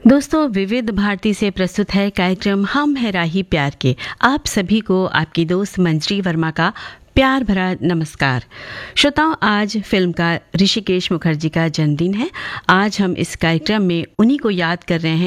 दोस्तों, विविध भारती से प्रस्तुत है कार्यक्रम हम है राही प्यार के। आप सभी को आपकी दोस्त मंजरी वर्मा का प्यार भरा नमस्कार। श्रोताओं, आज फिल्मकार ऋषिकेश मुखर्जी का जन्मदिन है। आज हम इस कार्यक्रम में उन्हीं को याद कर रहे हैं